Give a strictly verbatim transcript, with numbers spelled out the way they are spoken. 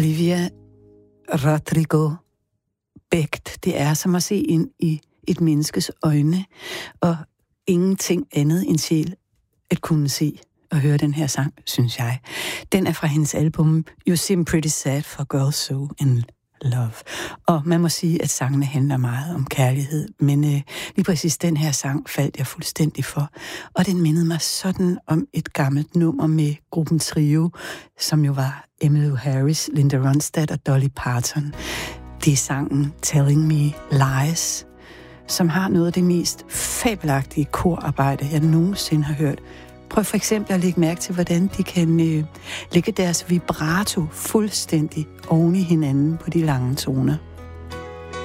Olivia Rodrigo Becht, det er som at se ind i et menneskes øjne, og ingenting andet end sjæl at kunne se og høre den her sang, synes jeg. Den er fra hendes album You Seem Pretty Sad for Girls So in Love. Og man må sige, at sangene handler meget om kærlighed, men øh, lige præcis den her sang faldt jeg fuldstændig for. Og den mindede mig sådan om et gammelt nummer med gruppen Trio, som jo var Emmylou Harris, Linda Ronstadt og Dolly Parton. Det er sangen Telling Me Lies, som har noget af det mest fabelagtige korarbejde, jeg nogensinde har hørt. Prøv for eksempel at lægge mærke til, hvordan de kan øh, lægge deres vibrato fuldstændig oven i hinanden på de lange toner.